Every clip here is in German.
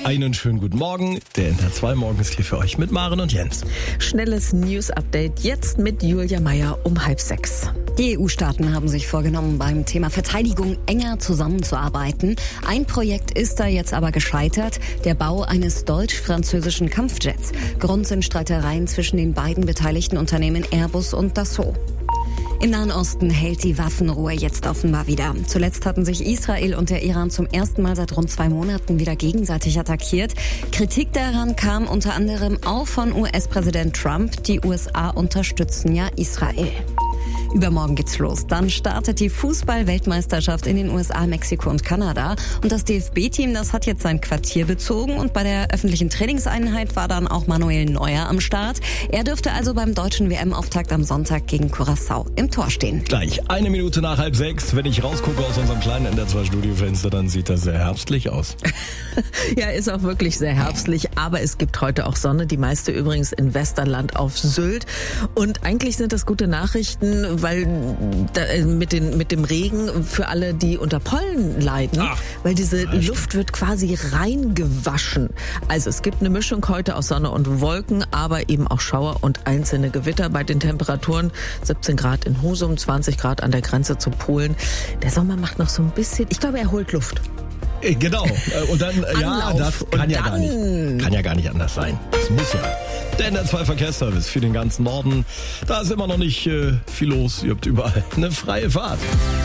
Einen schönen guten Morgen. Der NDR 2 Morgen ist hier für euch mit Maren und Jens. Schnelles News-Update jetzt mit Julia Meyer um 5:30. Die EU-Staaten haben sich vorgenommen, beim Thema Verteidigung enger zusammenzuarbeiten. Ein Projekt ist da jetzt aber gescheitert, der Bau eines deutsch-französischen Kampfjets. Grund sind Streitereien zwischen den beiden beteiligten Unternehmen Airbus und Dassault. Im Nahen Osten hält die Waffenruhe jetzt offenbar wieder. Zuletzt hatten sich Israel und der Iran zum ersten Mal seit rund 2 Monaten wieder gegenseitig attackiert. Kritik daran kam unter anderem auch von US-Präsident Trump. Die USA unterstützen ja Israel. Übermorgen geht's los. Dann startet die Fußball-Weltmeisterschaft in den USA, Mexiko und Kanada. Und das DFB-Team, das hat jetzt sein Quartier bezogen. Und bei der öffentlichen Trainingseinheit war dann auch Manuel Neuer am Start. Er dürfte also beim deutschen WM-Auftakt am Sonntag gegen Curaçao im Tor stehen. Gleich 1 Minute nach 5:30. Wenn ich rausgucke aus unserem kleinen NDR 2 Studiofenster, dann sieht das sehr herbstlich aus. Ja, ist auch wirklich sehr herbstlich. Aber es gibt heute auch Sonne. Die meiste übrigens in Westerland auf Sylt. Und eigentlich sind das gute Nachrichten, weil mit dem Regen für alle, die unter Pollen leiden, weil diese Luft wird quasi reingewaschen. Also es gibt eine Mischung heute aus Sonne und Wolken, aber eben auch Schauer und einzelne Gewitter bei den Temperaturen. 17 Grad in Husum, 20 Grad an der Grenze zu Polen. Der Sommer macht noch so ein bisschen, ich glaube, er holt Luft. Genau. Und dann, Anlauf. das kann ja gar nicht anders sein. Das muss ja. Der NDR 2 Verkehrsservice für den ganzen Norden. Da ist immer noch nicht viel los. Ihr habt überall eine freie Fahrt.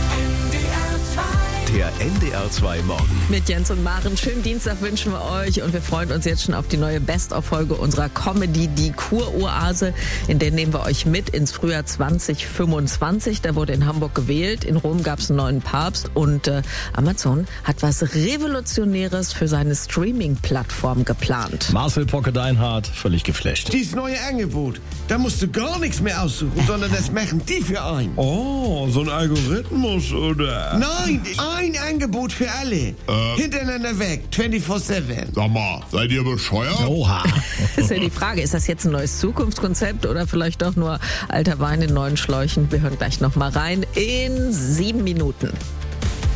Der NDR 2 Morgen. Mit Jens und Maren. Schönen Dienstag wünschen wir euch und wir freuen uns jetzt schon auf die neue Best-of-Folge unserer Comedy, die Kuroase. In der nehmen wir euch mit ins Frühjahr 2025. Da wurde in Hamburg gewählt. In Rom gab es einen neuen Papst und Amazon hat was Revolutionäres für seine Streaming-Plattform geplant. Marcel Pocke-Deinhardt, völlig geflasht. Dieses neue Angebot, da musst du gar nichts mehr aussuchen, sondern das machen die für einen. Oh, so ein Algorithmus, oder? Nein, ein Angebot für alle. Hintereinander weg, 24/7. Sag mal, seid ihr bescheuert? Oha. Das ist ja die Frage, ist das jetzt ein neues Zukunftskonzept oder vielleicht doch nur alter Wein in neuen Schläuchen? Wir hören gleich noch mal rein in 7 Minuten.